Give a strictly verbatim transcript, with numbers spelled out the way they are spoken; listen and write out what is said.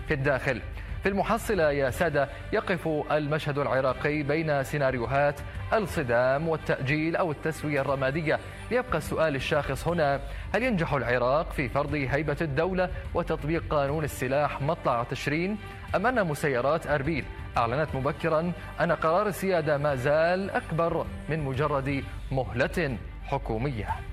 في الداخل. في المحصلة يا سادة يقف المشهد العراقي بين سيناريوهات الصدام والتأجيل أو التسوية الرمادية. يبقى السؤال الشاخص هنا: هل ينجح العراق في فرض هيبة الدولة وتطبيق قانون السلاح مطلع تشرين، أم أن مسيرات أربيل أعلنت مبكرا أن قرار السيادة ما زال أكبر من مجرد مهلة حكومية؟